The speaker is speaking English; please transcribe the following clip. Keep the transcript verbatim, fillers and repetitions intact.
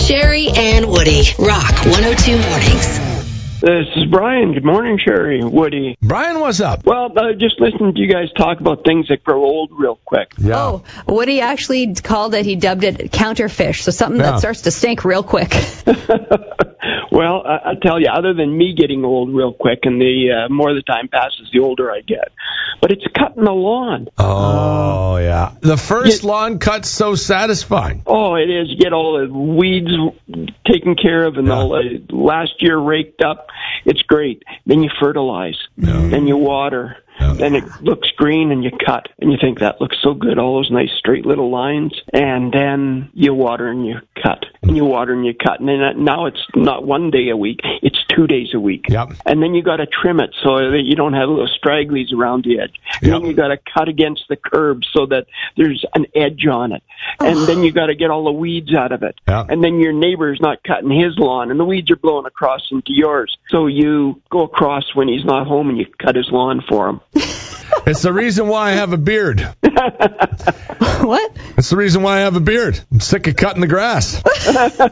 Sherry and Woody, Rock one oh two Mornings. This is Brian. Good morning, Sherry, Woody. Brian, what's up? Well, uh, just listening to you guys talk about things that grow old real quick. Yeah. Oh, Woody actually called it, he dubbed it counterfish, so something Yeah. that starts to stink real quick. Well, I, I tell you, other than me getting old real quick, and the uh, more the time passes, the older I get. But it's cutting the lawn. Oh, yeah. The first lawn cut's so satisfying. Oh, it is. You get all the weeds taken care of and Yeah. all the last year raked up. It's great. Then you fertilize. Yeah. Then you water. Yeah. Then it looks green and you cut. And you think that looks so good, all those nice straight little lines. And then you water and you cut. And you water and you cut. And then now it's not one day a week. It's two days a week. Yep. And then you got to trim it so that you don't have little stragglies around the edge. And Yep. then you got to cut against the curb so that there's an edge on it. And then you got to get all the weeds out of it. Yep. And then your neighbor's not cutting his lawn and the weeds are blowing across into yours. So you go across when he's not home and you cut his lawn for him. It's the reason why I have a beard. What? It's the reason why I have a beard. I'm sick of cutting the grass.